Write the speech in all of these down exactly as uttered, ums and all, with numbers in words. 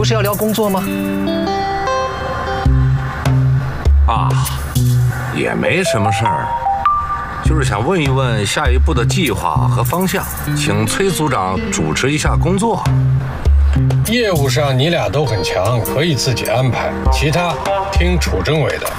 不是要聊工作吗？ 啊，也没什么事儿，就是想问一问下一步的计划和方向，请崔组长主持一下工作。 业务上你俩都很强，可以自己安排，其他听楚政委的。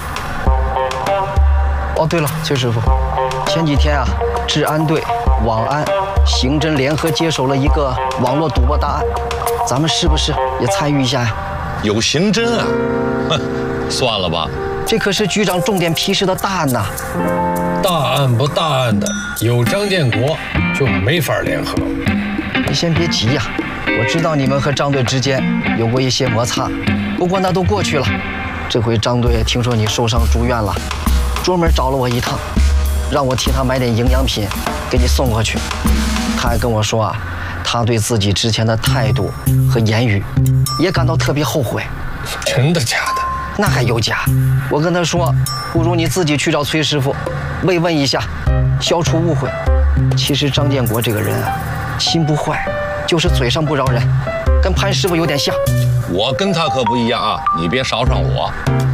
哦，对了，崔师傅，前几天啊，治安队、网安、刑侦联合接手了一个网络赌博大案，咱们是不是也参与一下呀？ 有刑侦啊？哼，算了吧。 这可是局长重点批示的大案呐。 大案不大案的，有张建国就没法联合。 你先别急呀，我知道你们和张队之间有过一些摩擦，不过那都过去了。这回张队听说你受伤住院了，专门找了我一趟，让我替他买点营养品给你送过去。他还跟我说啊，他对自己之前的态度和言语也感到特别后悔。 真的假的？ 那还有假？我跟他说，不如你自己去找崔师傅慰问一下，消除误会。其实张建国这个人啊，心不坏，就是嘴上不饶人，跟潘师傅有点像。 我跟他可不一样啊，你别捎上我。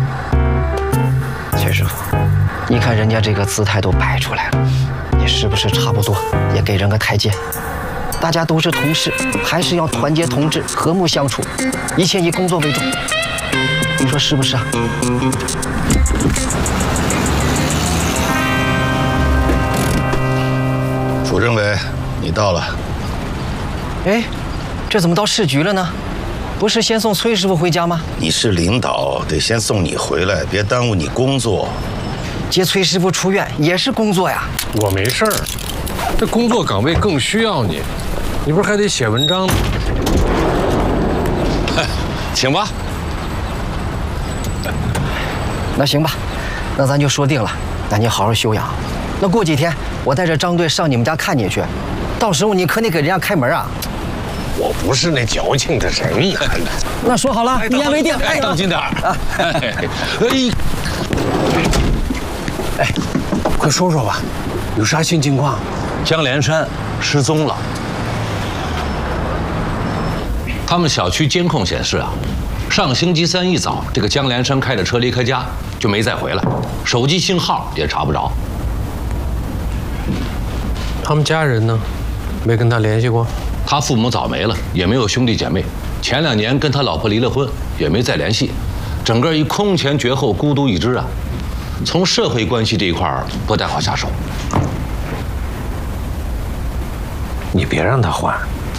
崔师傅，你看人家这个姿态都摆出来了，你是不是差不多也给人个台阶？大家都是同事，还是要团结同志，和睦相处，一切以工作为重。你说是不是啊？ 楚政委，你到了。 哎，这怎么到市局了呢？不是先送崔师傅回家吗？ 你是领导，得先送你回来，别耽误你工作。 接崔师傅出院也是工作呀。 我没事儿，这工作岗位更需要你，你不是还得写文章吗？ 请吧。 那行吧，那咱就说定了。那你好好休养。那过几天我带着张队上你们家看你去，到时候你可得给人家开门啊。 我不是那矫情的人。 那说好了，一言为定。 哎，当心点儿啊！哎， 哎，快说说吧，有啥新情况？ 江连山失踪了。他们小区监控显示啊，上星期三一早，这个江连山开着车离开家，就没再回来，手机信号也查不着。 他们家人呢？没跟他联系过？ 他父母早没了，也没有兄弟姐妹。前两年跟他老婆离了婚，也没再联系，整个一空前绝后，孤独一只啊。从社会关系这一块儿不太好下手。 你别让他换。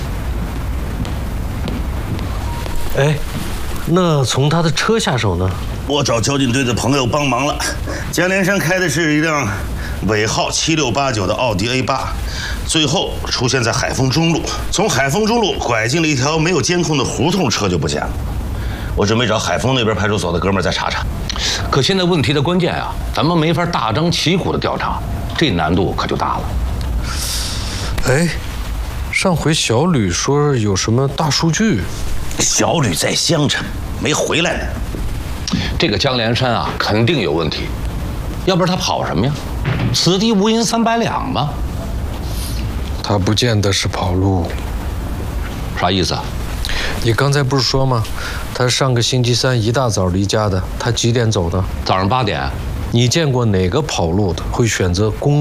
哎，那从他的车下手呢？ 我找交警队的朋友帮忙了。江连山开的是一辆尾号七六八九的奥迪 A 八，最后出现在海丰中路，从海丰中路拐进了一条没有监控的胡同，车就不见了。我准备找海丰那边派出所的哥们儿再查查。 可现在问题的关键啊，咱们没法大张旗鼓的调查，这难度可就大了。 哎，上回小吕说有什么大数据？ 小吕在襄城没回来呢。 这个江连山啊，肯定有问题，要不然他跑什么呀？此地无银三百两嘛。 他不见得是跑路。 啥意思啊？ 你刚才不是说吗？他上个星期三一大早离家的，他几点走的？ 早上八点。 你见过哪个跑路的会选择公